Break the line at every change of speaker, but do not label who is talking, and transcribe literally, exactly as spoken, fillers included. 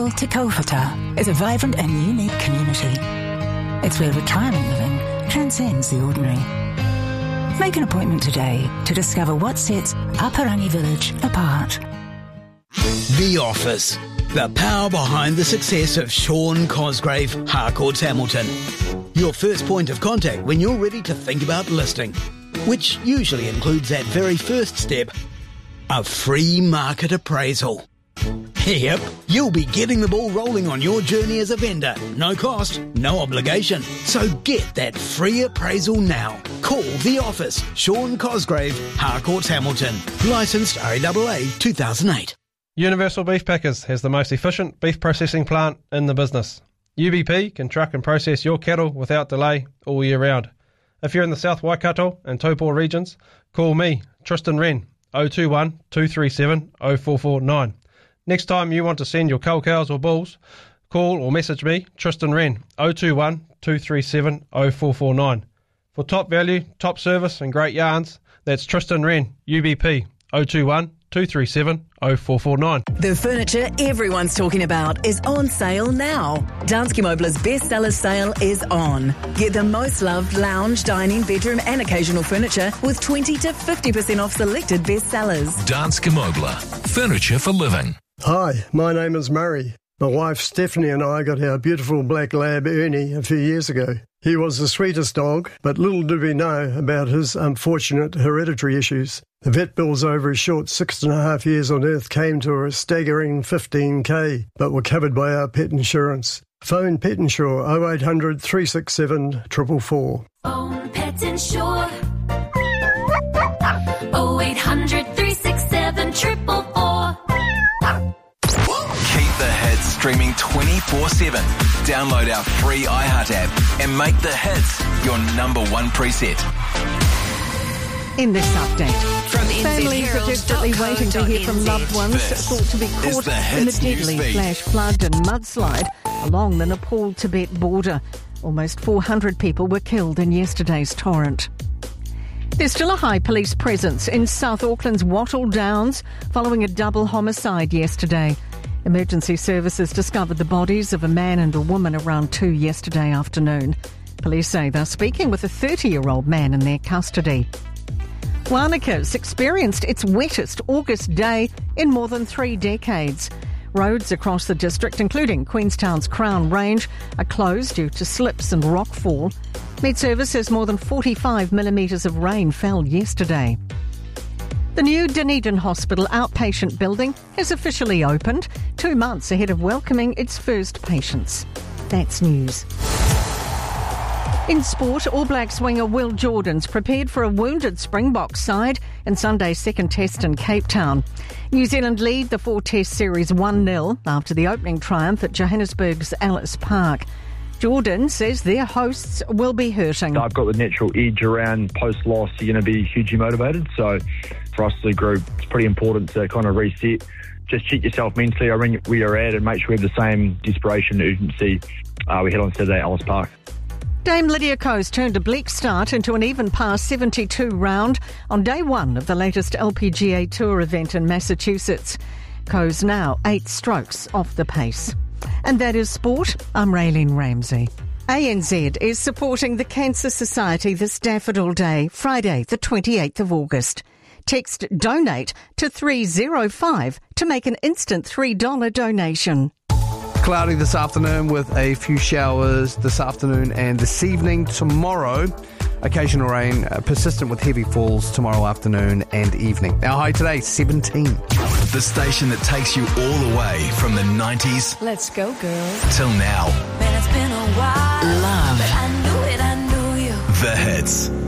Royal Te Kaupata is a vibrant and unique community. It's where retirement living transcends the ordinary. Make an appointment today to discover what sets Aparangi Village apart.
The Office. The power behind the success of Sean Cosgrave, Harcourts Hamilton. Your first point of contact when you're ready to think about listing, which usually includes that very first step, a free market appraisal. Yep, you'll be getting the ball rolling on your journey as a vendor. No cost, no obligation. So get that free appraisal now. Call The Office. Sean Cosgrave, Harcourts Hamilton. Licensed R A A A two thousand eight.
Universal Beef Packers has the most efficient beef processing plant in the business. U B P can truck and process your cattle without delay all year round. If you're in the South Waikato and Taupō regions, call me, Tristan Wren, oh two one, two three seven, oh four four nine. Next time you want to send your cull cows or bulls, call or message me, Tristan Wren, oh two one, two three seven, oh four four nine. For top value, top service and great yarns, that's Tristan Wren, U B P, oh two one, two three seven, oh four four nine.
The furniture everyone's talking about is on sale now. Danske Møbler's bestseller sale is on. Get the most loved lounge, dining, bedroom and occasional furniture with twenty to fifty percent off selected bestsellers.
Danske Møbler. Furniture for living.
Hi, my name is Murray. My wife Stephanie and I got our beautiful black lab Ernie a few years ago. He was the sweetest dog, but little did we know about his unfortunate hereditary issues. The vet bills over his short six and a half years on Earth came to a staggering fifteen K, but were covered by our pet insurance. Phone Pet Insure oh eight hundred, three six seven, four four four.
Phone Pet Insure oh eight hundred, three six seven, four four four.
Keep the hits streaming twenty-four seven. Download our free iHeart app and make the hits your number one preset.
In this update,
From
families are desperately waiting to hear from loved ones
This
thought to be
is
caught
the
in the
Hits
deadly
Newsfeed.
flash flood and mudslide along the Nepal-Tibet border. Almost four hundred people were killed in yesterday's torrent. There's still a high police presence in South Auckland's Wattle Downs following a double homicide yesterday. Emergency services discovered the bodies of a man and a woman around two yesterday afternoon. Police say they're speaking with a thirty-year-old man in their custody. Wānaka's experienced its wettest August day in more than three decades. Roads across the district, including Queenstown's Crown Range, are closed due to slips and rockfall. Met Service says more than forty-five millimetres of rain fell yesterday. The new Dunedin Hospital outpatient building has officially opened, two months ahead of welcoming its first patients. That's news. In sport, All Blacks winger Will Jordan's prepared for a wounded Springboks side in Sunday's second test in Cape Town. New Zealand lead the four-test series one nil after the opening triumph at Johannesburg's Ellis Park. Jordan says their hosts will be hurting.
I've got the natural edge around post-loss. You're going to be hugely motivated. So for us as a group, it's pretty important to kind of reset. Just check yourself mentally around where you're at and make sure we have the same desperation and urgency uh, we had on Saturday at Ellis Park.
Dame Lydia Ko's turned a bleak start into an even par seventy-two round on day one of the latest L P G A Tour event in Massachusetts. Ko's now eight strokes off the pace. And that is sport. I'm Raylene Ramsey. A N Z is supporting the Cancer Society this Daffodil Day, Friday the twenty-eighth of August. Text DONATE to three oh five to make an instant three dollars donation.
Cloudy this afternoon with a few showers this afternoon and this evening. Tomorrow, occasional rain, uh, persistent with heavy falls tomorrow afternoon and evening. Our high today, seventeen.
The station that takes you all the way from the nineties
Let's go, girls.
till now.
Man, it's been a while.
Love.
But I knew it, I knew you.
The Hits.